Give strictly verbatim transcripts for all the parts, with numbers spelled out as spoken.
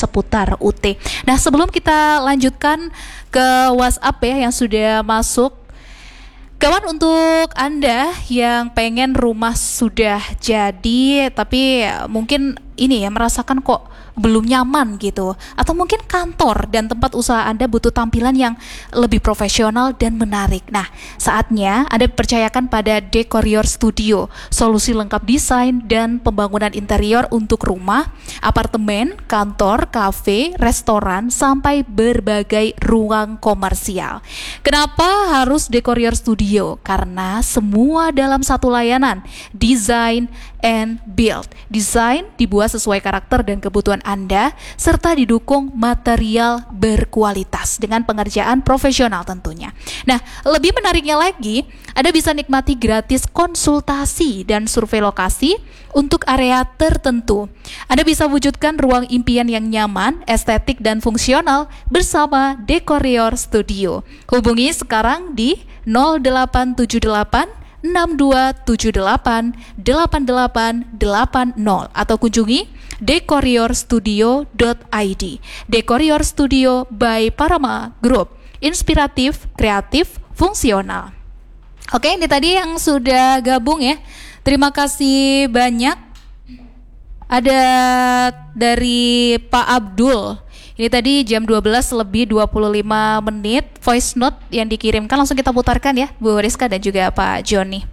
seputar U T. Nah, sebelum kita lanjutkan ke WhatsApp ya yang sudah masuk, kawan, untuk Anda yang pengen rumah sudah jadi tapi mungkin ini ya merasakan kok belum nyaman gitu, atau mungkin kantor dan tempat usaha Anda butuh tampilan yang lebih profesional dan menarik. Nah, saatnya Anda percayakan pada Decorior Studio, solusi lengkap desain dan pembangunan interior untuk rumah, apartemen, kantor, kafe, restoran, sampai berbagai ruang komersial. Kenapa harus Decorior Studio? Karena semua dalam satu layanan, design and build. Desain dibuat sesuai karakter dan kebutuhan Anda, serta didukung material berkualitas dengan pengerjaan profesional tentunya. Nah, lebih menariknya lagi, Anda bisa nikmati gratis konsultasi dan survei lokasi untuk area tertentu. Anda bisa wujudkan ruang impian yang nyaman, estetik, dan fungsional bersama Decorior Studio. Hubungi sekarang di nol delapan tujuh delapan enam dua tujuh delapan delapan delapan delapan nol atau kunjungi decorior studio dot i d. Decorior Studio by Parama Group. Inspiratif, kreatif, fungsional. Oke, ini tadi yang sudah gabung ya. Terima kasih banyak. Ada dari Pak Abdul. Ini tadi jam dua belas lebih dua puluh lima menit voice note yang dikirimkan, langsung kita putarkan ya Bu Rizka dan juga Pak Joni.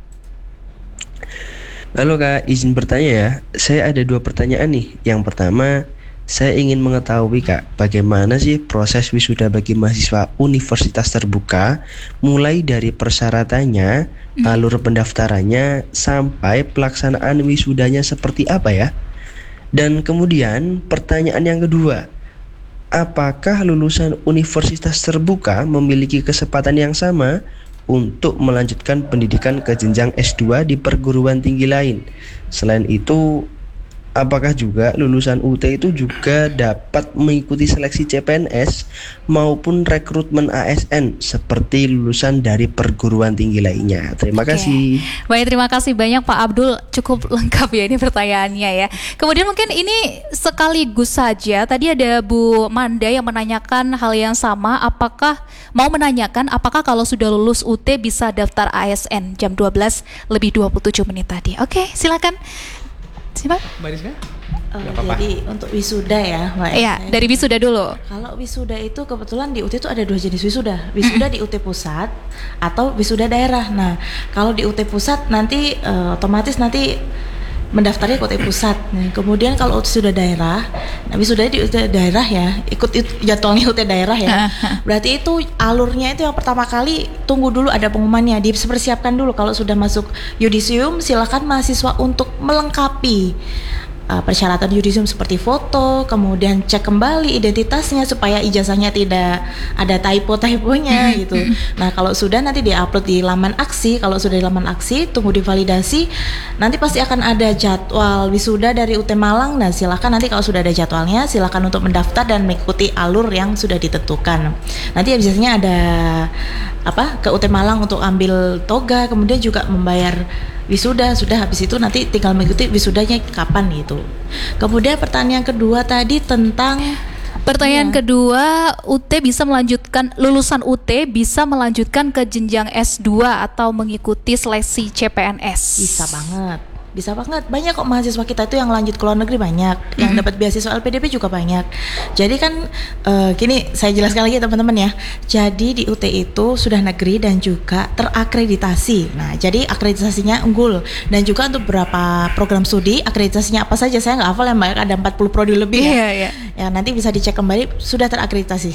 Halo Kak, izin bertanya ya. Saya ada dua pertanyaan nih. Yang pertama, saya ingin mengetahui Kak, bagaimana sih proses wisuda bagi mahasiswa universitas terbuka, mulai dari persyaratannya, hmm. alur pendaftarannya, sampai pelaksanaan wisudanya seperti apa ya? Dan kemudian pertanyaan yang kedua, apakah lulusan universitas terbuka memiliki kesempatan yang sama untuk melanjutkan pendidikan ke jenjang S dua di perguruan tinggi lain? Selain itu, apakah juga lulusan U T itu juga dapat mengikuti seleksi C P N S maupun rekrutmen A S N seperti lulusan dari perguruan tinggi lainnya? Terima Oke. kasih. Baik, terima kasih banyak Pak Abdul. Cukup lengkap ya ini pertanyaannya ya. Kemudian mungkin ini sekaligus saja. Tadi ada Bu Manda yang menanyakan hal yang sama. Apakah mau menanyakan apakah kalau sudah lulus U T bisa daftar A S N jam dua belas lebih dua puluh tujuh menit tadi. Oke, silakan. Siapa? Mbak Rizka? Uh, jadi untuk wisuda ya, Mbak. Iya, dari wisuda dulu. Kalau wisuda itu kebetulan di U T itu ada dua jenis wisuda. Wisuda di U T pusat atau wisuda daerah. Nah, kalau di U T pusat nanti uh, otomatis nanti mendaftarnya ke U T pusat. Nah, kemudian kalau sudah daerah, nah wisuda di U T daerah ya, ikut jadwalnya U T daerah ya. Berarti itu alurnya itu yang pertama kali tunggu dulu ada pengumumannya, dipersiapkan dulu. Kalau sudah masuk yudisium, silakan mahasiswa untuk melengkapi Uh, persyaratan yudisium seperti foto, kemudian cek kembali identitasnya supaya ijazahnya tidak ada typo-typonya gitu. Nah, kalau sudah nanti di-upload di laman aksi, kalau sudah di laman aksi tunggu divalidasi, nanti pasti akan ada jadwal wisuda dari U T Malang. Nah, silakan nanti kalau sudah ada jadwalnya, silakan untuk mendaftar dan mengikuti alur yang sudah ditentukan. Nanti ya biasanya ada apa ke U T Malang untuk ambil toga, kemudian juga membayar wisuda. Sudah habis itu nanti tinggal mengikuti wisudanya kapan gitu. Kemudian pertanyaan kedua tadi tentang Pertanyaan ya. kedua, U T bisa melanjutkan, lulusan U T bisa melanjutkan ke jenjang S dua atau mengikuti seleksi C P N S? Bisa banget. Bisa banget, banyak kok mahasiswa kita itu yang lanjut ke luar negeri banyak, mm-hmm. yang dapat beasiswa L P D P juga banyak. Jadi kan uh, gini, saya jelaskan lagi teman-teman ya. Jadi di U T itu sudah negeri dan juga terakreditasi. Nah, jadi akreditasinya unggul dan juga untuk beberapa program studi akreditasinya apa saja saya nggak hafal ya Mbak, ada empat puluh prodi lebih ya. Yeah, yeah. Ya nanti bisa dicek kembali sudah terakreditasi.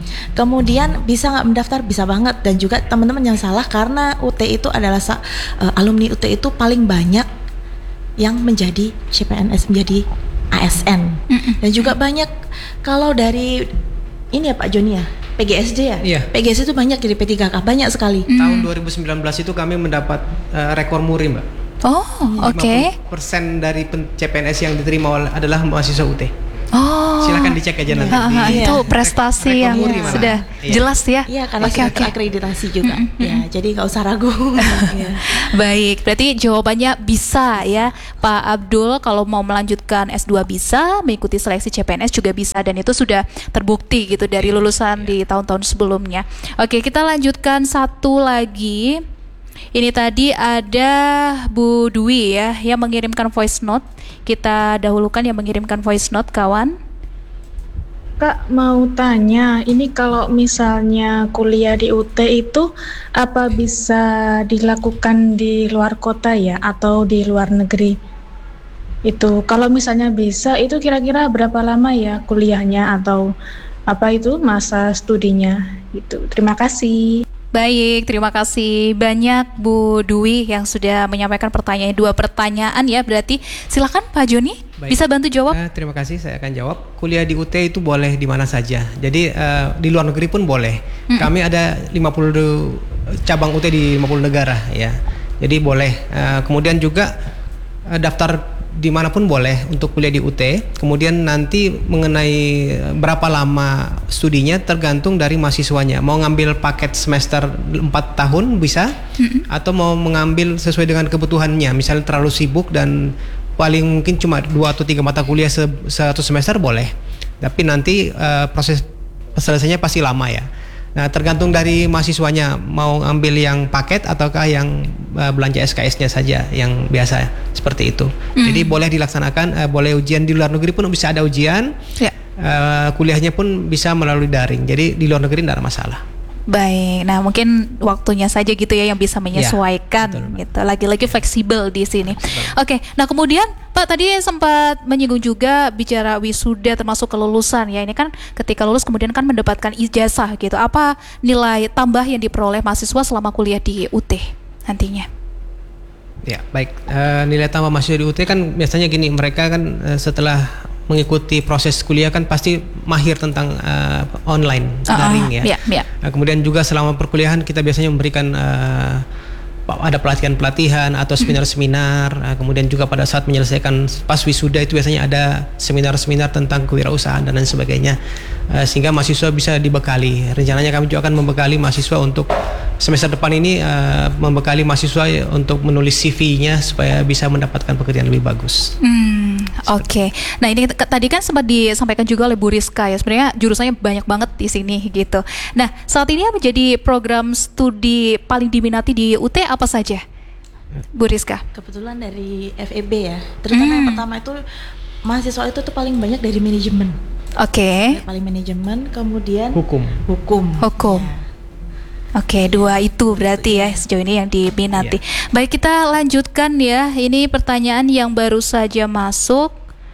Kemudian bisa nggak mendaftar? Bisa banget. Dan juga teman-teman yang salah karena U T itu adalah uh, alumni U T itu paling banyak yang menjadi C P N S, menjadi A S N. Mm-mm. Dan juga banyak kalau dari ini ya Pak Joni ya, P G S D ya, iya. P G S D itu banyak jadi P tiga K, banyak sekali. Mm. Tahun dua ribu sembilan belas itu kami mendapat uh, rekor muri Mbak. Oh, oke. Okay. lima puluh persen dari C P N S yang diterima adalah mahasiswa U T. Oh. Silakan dicek aja nanti. Ha, ha, di- itu Rek- prestasi rekor yang muri malah. sudah Iya. jelas ya. Iya, karena Oke, sudah oke. terakreditasi juga. Ya, jadi nggak usah ragu. Iya. Baik, berarti jawabannya bisa ya Pak Abdul, kalau mau melanjutkan S dua bisa, mengikuti seleksi C P N S juga bisa, dan itu sudah terbukti gitu dari lulusan di tahun-tahun sebelumnya. Oke, kita lanjutkan satu lagi. Ini tadi ada Bu Dwi ya yang mengirimkan voice note. Kita dahulukan yang mengirimkan voice note, kawan. Kak, mau tanya, ini kalau misalnya kuliah di U T itu apa bisa dilakukan di luar kota ya atau di luar negeri? Itu kalau misalnya bisa, itu kira-kira berapa lama ya kuliahnya atau apa itu masa studinya gitu. Terima kasih. Baik, terima kasih banyak Bu Dwi yang sudah menyampaikan pertanyaan, dua pertanyaan ya. Berarti silakan Pak Joni, Baik. bisa bantu jawab. Eh, terima kasih, saya akan jawab. Kuliah di U T itu boleh di mana saja. Jadi eh, di luar negeri pun boleh. Mm-mm. Kami ada lima puluh cabang U T di lima puluh negara ya. Jadi boleh. Eh, kemudian juga eh, daftar dimanapun boleh untuk kuliah di U T. Kemudian nanti mengenai berapa lama studinya tergantung dari mahasiswanya. Mau ngambil paket semester empat tahun bisa, Mm-mm. atau mau mengambil sesuai dengan kebutuhannya. Misalnya terlalu sibuk dan paling mungkin cuma dua atau tiga mata kuliah se- satu semester boleh. Tapi nanti eh, proses selesainya pasti lama ya. Nah, tergantung dari mahasiswanya mau ambil yang paket ataukah yang uh, belanja S K S-nya saja yang biasa seperti itu. Mm. Jadi boleh dilaksanakan, uh, boleh ujian di luar negeri pun bisa ada ujian. Ya. Uh, kuliahnya pun bisa melalui daring. Jadi di luar negeri tidak ada masalah. Baik, nah mungkin waktunya saja gitu ya yang bisa menyesuaikan betul, Mbak. gitu. Lagi-lagi fleksibel di sini. Oke, nah kemudian Pak tadi sempat menyinggung juga bicara wisuda termasuk kelulusan ya. Ini kan ketika lulus kemudian kan mendapatkan ijazah gitu. Apa nilai tambah yang diperoleh mahasiswa selama kuliah di U T nantinya? Ya, baik. Uh, nilai tambah mahasiswa di U T kan biasanya gini, mereka kan uh, setelah mengikuti proses kuliah kan pasti mahir tentang uh, online, Ah, daring ya. iya, iya. Nah, kemudian juga selama perkuliahan kita biasanya memberikan uh, ada pelatihan-pelatihan atau seminar-seminar. Nah, kemudian juga pada saat menyelesaikan pas wisuda itu biasanya ada seminar-seminar tentang kewirausahaan dan lain sebagainya. Uh, sehingga mahasiswa bisa dibekali. Rencananya kami juga akan membekali mahasiswa untuk semester depan ini, uh, membekali mahasiswa untuk menulis C V-nya supaya bisa mendapatkan pekerjaan lebih bagus. Hmm, oke. Nah ini ke- tadi kan sempat disampaikan juga oleh Bu Rizka ya. Sebenarnya jurusannya banyak banget di sini gitu. Nah saat ini yang menjadi program studi paling diminati di U T apa saja, Bu Rizka? Kebetulan dari F E B ya. Terutama Hmm. yang pertama itu mahasiswa itu tuh paling banyak dari manajemen. Oke. Paling manajemen, kemudian Hukum. hukum. Hukum. Ya. Oke, dua itu berarti ya sejauh ini yang diminati. Baik, kita lanjutkan ya. Ini pertanyaan yang baru saja masuk.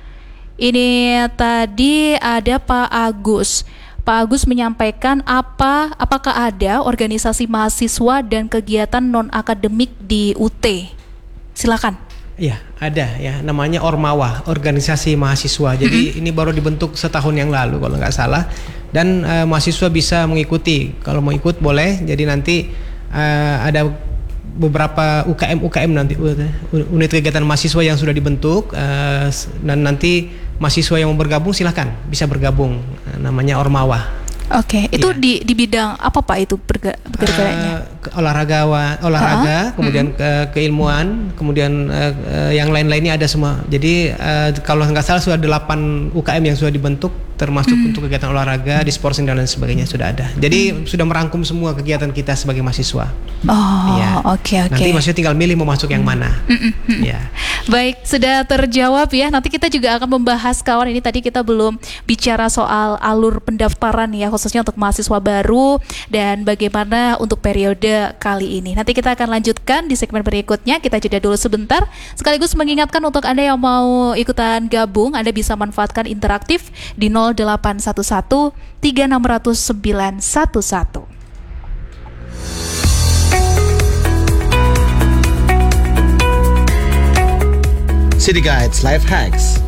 Ini tadi ada Pak Agus. Pak Agus menyampaikan apa apakah ada organisasi mahasiswa dan kegiatan non akademik di U T? Silakan. Iya, ada ya, namanya Ormawa, organisasi mahasiswa. Jadi ini baru dibentuk setahun yang lalu kalau nggak salah. Dan eh, mahasiswa bisa mengikuti. Kalau mau ikut boleh. Jadi nanti eh, ada beberapa U K M U K M nanti unit kegiatan mahasiswa yang sudah dibentuk, eh, dan nanti mahasiswa yang mau bergabung silahkan bisa bergabung. Eh, namanya Ormawa. Oke, itu Iya. di di bidang apa Pak itu berge- bergeraknya? Eh, ke- olahragawan, olahraga, kemudian ke keilmuan, kemudian eh, eh, yang lain-lainnya ada semua. Jadi eh, kalau nggak salah sudah delapan U K M yang sudah dibentuk, termasuk untuk kegiatan olahraga, di sporting dan lain sebagainya sudah ada. Jadi sudah merangkum semua kegiatan kita sebagai mahasiswa. Oh, Iya. oke oke. Nanti mahasiswa tinggal milih mau masuk yang mana. Mm-mm. Ya. Baik, sudah terjawab ya. Nanti kita juga akan membahas kawan ini tadi kita belum bicara soal alur pendaftaran ya khususnya untuk mahasiswa baru dan bagaimana untuk periode kali ini. Nanti kita akan lanjutkan di segmen berikutnya. Kita jeda dulu sebentar. Sekaligus mengingatkan untuk Anda yang mau ikutan gabung, Anda bisa manfaatkan interaktif di nol delapan satu satu tiga enam nol sembilan satu satu. City Guides Life Hacks.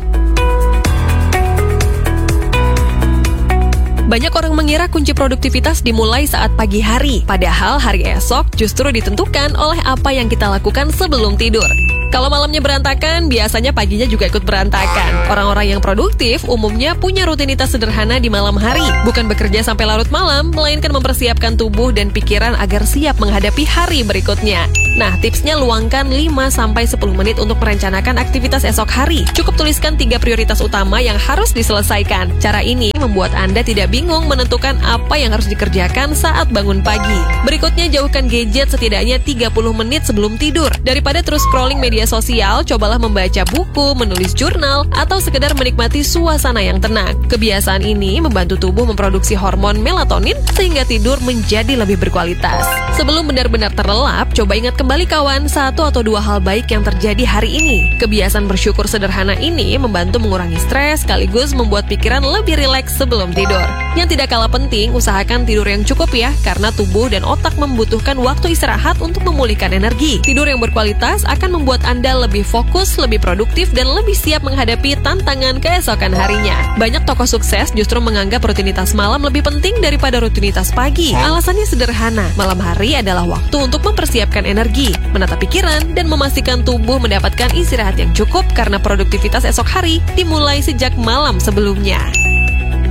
Banyak orang mengira kunci produktivitas dimulai saat pagi hari, padahal hari esok justru ditentukan oleh apa yang kita lakukan sebelum tidur. Kalau malamnya berantakan, biasanya paginya juga ikut berantakan. Orang-orang yang produktif umumnya punya rutinitas sederhana di malam hari. Bukan bekerja sampai larut malam, melainkan mempersiapkan tubuh dan pikiran agar siap menghadapi hari berikutnya. Nah, tipsnya luangkan lima sampai sepuluh menit untuk merencanakan aktivitas esok hari. Cukup tuliskan tiga prioritas utama yang harus diselesaikan. Cara ini membuat Anda tidak bingung menentukan apa yang harus dikerjakan saat bangun pagi. Berikutnya, jauhkan gadget setidaknya tiga puluh menit sebelum tidur. Daripada terus scrolling media sosial, cobalah membaca buku, menulis jurnal, atau sekedar menikmati suasana yang tenang. Kebiasaan ini membantu tubuh memproduksi hormon melatonin sehingga tidur menjadi lebih berkualitas. Sebelum benar-benar terlelap, coba ingat kembali kawan, satu atau dua hal baik yang terjadi hari ini. Kebiasaan bersyukur sederhana ini membantu mengurangi stres sekaligus membuat pikiran lebih rileks sebelum tidur. Yang tidak kalah penting, usahakan tidur yang cukup ya, karena tubuh dan otak membutuhkan waktu istirahat untuk memulihkan energi. Tidur yang berkualitas akan membuat Anda lebih fokus, lebih produktif, dan lebih siap menghadapi tantangan keesokan harinya. Banyak tokoh sukses justru menganggap rutinitas malam lebih penting daripada rutinitas pagi. Alasannya sederhana, malam hari adalah waktu untuk mempersiapkan energi, menata pikiran, dan memastikan tubuh mendapatkan istirahat yang cukup karena produktivitas esok hari dimulai sejak malam sebelumnya.